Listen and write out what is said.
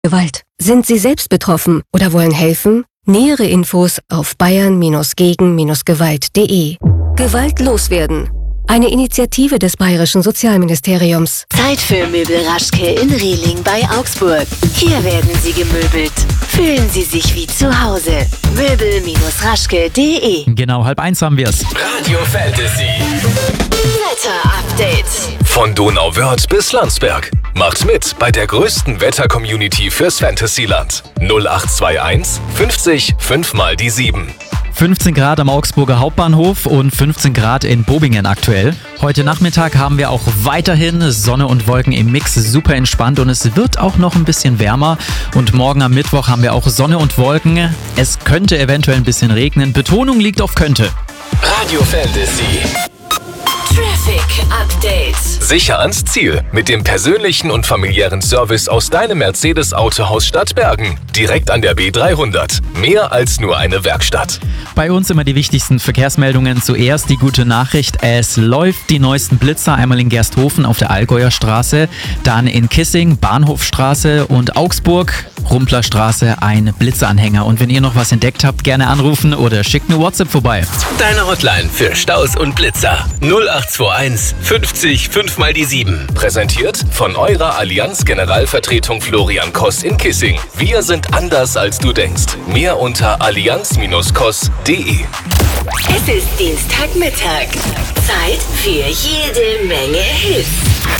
Gewalt. Sind Sie selbst betroffen oder wollen helfen? Nähere Infos auf bayern-gegen-gewalt.de. Gewalt loswerden. Eine Initiative des Bayerischen Sozialministeriums. Zeit für Möbel Raschke in Rehling bei Augsburg. Hier werden Sie gemöbelt. Fühlen Sie sich wie zu Hause. Möbel-raschke.de. Genau, 12:30 haben wir es. Radio Fantasy. Wetter-Update. Von Donauwörth bis Landsberg. Macht mit bei der größten Wetter-Community fürs Fantasyland. 0821 50 5 mal die 7. 15 Grad am Augsburger Hauptbahnhof und 15 Grad in Bobingen aktuell. Heute Nachmittag haben wir auch weiterhin Sonne und Wolken im Mix, super entspannt und es wird auch noch ein bisschen wärmer. Und morgen am Mittwoch haben wir auch Sonne und Wolken. Es könnte eventuell ein bisschen regnen. Betonung liegt auf könnte. Radio Fantasy. Traffic Update. Sicher ans Ziel mit dem persönlichen und familiären Service aus deinem Mercedes-Autohaus Stadtbergen. Direkt an der B300. Mehr als nur eine Werkstatt. Bei uns immer die wichtigsten Verkehrsmeldungen. Zuerst die gute Nachricht, es läuft die neuesten Blitzer, einmal in Gersthofen auf der Allgäuer Straße, dann in Kissing, Bahnhofstraße und Augsburg, Rumplerstraße, ein Blitzeranhänger. Und wenn ihr noch was entdeckt habt, gerne anrufen oder schickt eine WhatsApp vorbei. Deine Hotline für Staus und Blitzer 0821 50 5 mal die 7. Präsentiert von eurer Allianz Generalvertretung Florian Koss in Kissing. Wir sind anders als du denkst. Mehr unter allianz-koss.de. Es ist Dienstagmittag. Zeit für jede Menge Hits.